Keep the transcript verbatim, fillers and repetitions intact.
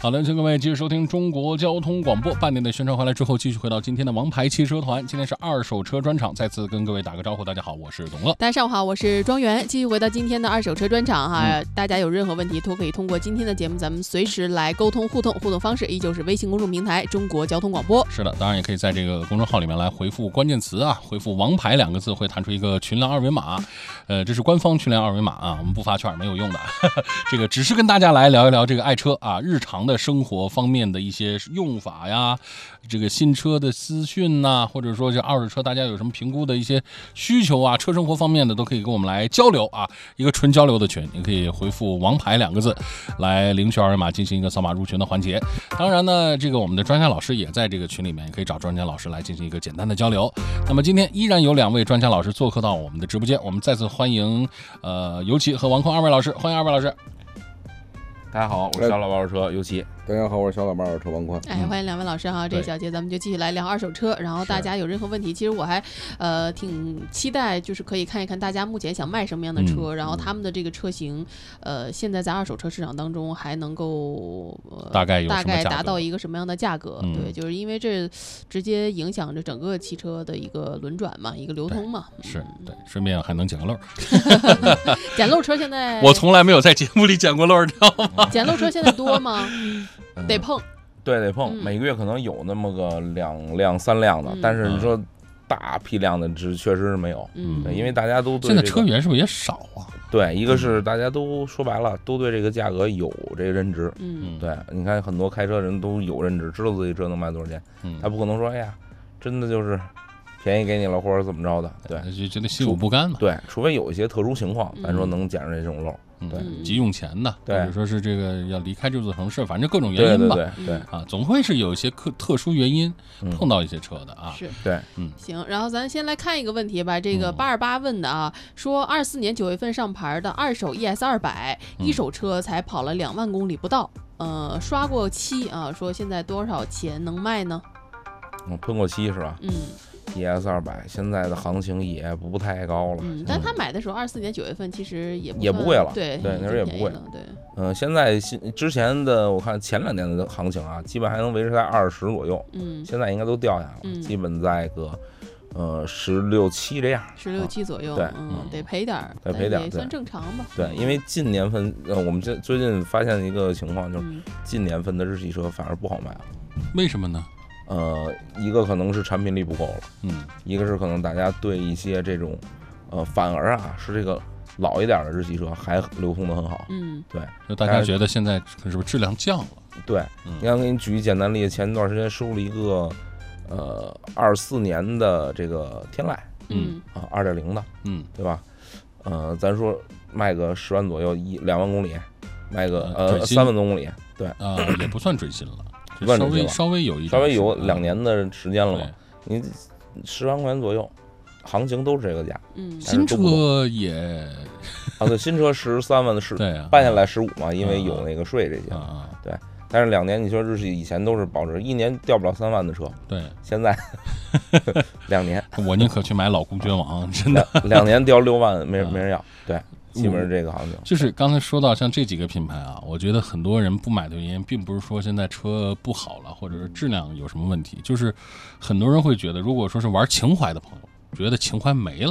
好的，请各位继续收听中国交通广播。半点的宣传回来之后，继续回到今天的王牌汽车团。今天是二手车专场，再次跟各位打个招呼。大家好，我是董乐。 大家上午好，我是庄园。继续回到今天的二手车专场哈、嗯，大家有任何问题都可以通过今天的节目，咱们随时来沟通互动。互动方式依旧是微信公众平台中国交通广播。 是的，当然也可以在这个公众号里面来回复关键词啊，回复王牌两个字，会弹出一个群聊二维码。呃，这是官方群聊二维码啊，我们不发券，没有用的。这个只是跟大家来聊一聊这个爱车啊，日常的生活方面的一些用法呀，这个新车的资讯呐、啊，或者说这二手车大家有什么评估的一些需求啊，车生活方面的都可以跟我们来交流啊，一个纯交流的群，你可以回复王牌两个字来领取二维码进行一个扫码入群的环节。当然呢，这个我们的专家老师也在这个群里面，也可以找专家老师来进行一个简单的交流。那么今天依然有两位专家老师做客到我们的直播间，我们再次欢迎呃尤其和王坤二位老师，欢迎二位老师。 大家好，我是小老包车尤其。 大家好，我是小老包车王宽。 哎，欢迎两位老师哈！这小节咱们就继续来聊二手车，然后大家有任何问题，其实我还呃挺期待，就是可以看一看大家目前想卖什么样的车，嗯、然后他们的这个车型，呃，现在在二手车市场当中还能够、呃、 大概有大概达到一个什么样的价格？嗯、对，就是因为这直接影响着整个汽车的一个轮转嘛，一个流通嘛。 是对，顺便还能捡个漏。 捡漏车现在我从来没有在节目里捡过漏，你知道吗？ 捡漏车现在多吗？得碰， 对，得碰、嗯，每个月可能有那么个两辆三辆的，嗯、但是你说大批量的，这确实是没有， 嗯， 对，因为大家都对、 这个、现在车源是不是也少啊？ 对，一个是大家都说白了，都对这个价格有这个认知， 嗯， 对，你看很多开车人都有认知，知道自己车能卖多少钱，嗯，他不可能说，哎呀，真的就是便宜给你了或者怎么着的，对， 就觉得心有不甘嘛， 对，除非有一些特殊情况，咱说能捡着这种漏。对， 急用钱的， 对， 或者说是这个要离开这座城市，反正各种原因吧， 对对 对, 对啊，总会是有一些特特殊原因碰到一些车的啊。 是， 对， 嗯， 行，然后咱先来看一个问题吧，这个八二八问的啊，说二四年九月份上牌的二手 E S 二百，一手车才跑了两万公里不到，呃，刷过漆啊，说现在多少钱能卖呢？ 我喷过漆是吧？ 嗯。 E S 二百现在的行情也不太高了， 嗯，但他买的时候二四年九月份其实也不也不贵了， 对对，那时候也不贵， 对， 嗯、呃，现在新之前的我看前两年的行情啊，基本还能维持在二十左右， 嗯， 现在应该都掉下来了， 嗯、 基本在个呃十六七这样， 十六七左右， 啊、对， 嗯，得赔点， 得赔点， 也算正常吧， 对，因为近年份呃，我们这最近发现一个情况，就是近年份的日系车反而不好卖了， 为什么呢？ 呃，一个可能是产品力不够了， 嗯， 一个是可能大家对一些这种，呃，反而啊是这个老一点的日系车还流通的很好， 嗯， 对， 就大家觉得现在是不是质量降了？ 对， 嗯、 你看，给你举一简单例子，前段时间收了一个，呃，二四年的这个天籁， 嗯啊，二点零的， 嗯， 对吧？呃，咱说卖个十万左右，一两万公里，卖个呃三万多公里，对， 啊、呃，也不算准新了。 稍微稍微有一稍微有两年的时间了嘛，你十万块钱左右，行情都是这个价。 嗯， 新车也啊，对，新车十三万的是， 对啊， 办下来十五嘛，因为有那个税这些啊， 对。但是两年，你说日系以前都是保值，一年掉不了三万的车， 对， 现在两年， 我宁可去买老公爵王，真的， 两年掉六万，没人没人要，对。基本是这个行情， 就是刚才说到像这几个品牌啊，我觉得很多人不买的原因，并不是说现在车不好了，或者是质量有什么问题，就是很多人会觉得，如果说是玩情怀的朋友，觉得情怀没了。